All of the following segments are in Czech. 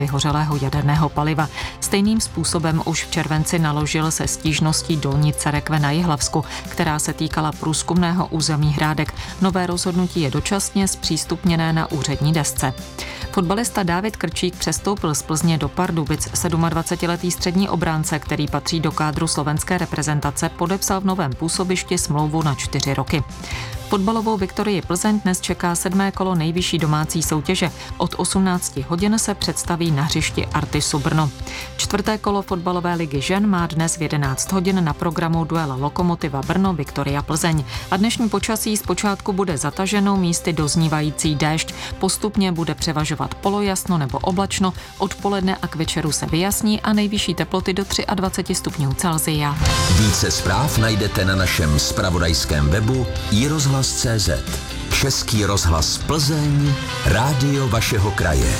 vyhořelého jaderného paliva. Stejným způsobem už v červenci naložil se stížností dolní Cerekve na Jihlavsku, která se týkala průzkumného území Hrádek. Nové rozhodnutí je dočasně zpřístupněné na úřední desce. Fotbalista Dávid Krčík přestoupil z Plzně do Pardubic. 27letý střední obránce, který patří do kádru slovenské reprezentace, podepsal v novém působišti smlouvu na 4 roky. Fotbalovou Viktorii Plzeň dnes čeká 7. kolo nejvyšší domácí soutěže. Od 18 hodin se představí na hřišti Artisu Brno. 4. kolo fotbalové ligy žen má dnes v 11 hodin na programu duel Lokomotiva Brno Viktoria Plzeň. A dnešní počasí zpočátku bude zataženo, místy doznívající déšť. Postupně bude převažovat polojasno nebo oblačno, odpoledne a k večeru se vyjasní a nejvyšší teploty do 23 stupňů Celsia. Více zpráv najdete na našem zpravodajském webu iRozhlas.cz. Český rozhlas Plzeň, rádio vašeho kraje.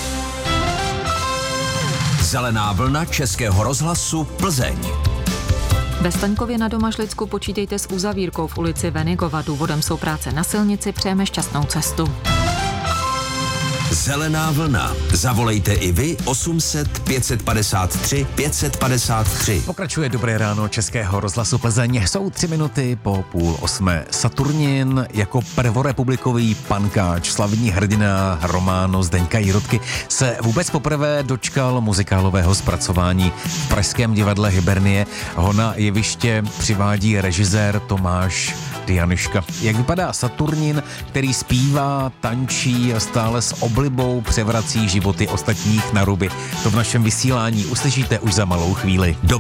Zelená vlna Českého rozhlasu Plzeň. Ve Staňkově na Domažlicku počítejte s uzavírkou v ulici Venigova. Důvodem jsou práce na silnici, přejeme šťastnou cestu. Zelená vlna. Zavolejte i vy 800 553 553. Pokračuje Dobré ráno Českého rozhlasu Plzeň. Jsou 3 minuty po 7:30. Saturnin jako prvorepublikový pankáč, slavní hrdina románu Zdeňka Jirotky se vůbec poprvé dočkal muzikálového zpracování v pražském divadle Hybernie. Ho na jeviště přivádí režisér Tomáš Dianyška. Jak vypadá Saturnin, který zpívá, tančí a stále s oblibou převrací životy ostatních na ruby? To v našem vysílání uslyšíte už za malou chvíli.